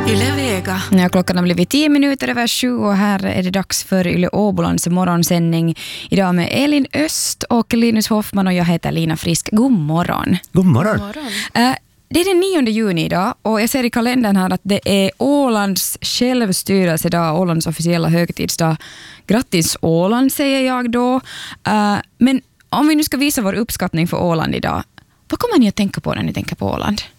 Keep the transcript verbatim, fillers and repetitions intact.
Yle Vega. Ja, klockan har blivit tio minuter över sju och här är det dags för Yle Åbolands morgonsändning. Idag med Elin Öst och Linus Hoffman och jag heter Lina Frisk. God morgon. God morgon. God morgon. Uh, det är den nionde juni idag och jag ser i kalendern här att det är Ålands självstyrelsedag, Ålands officiella högtidsdag. Grattis Åland säger jag då. Uh, men om vi nu ska visa vår uppskattning för Åland idag, vad kommer ni att tänka på när ni tänker på Åland?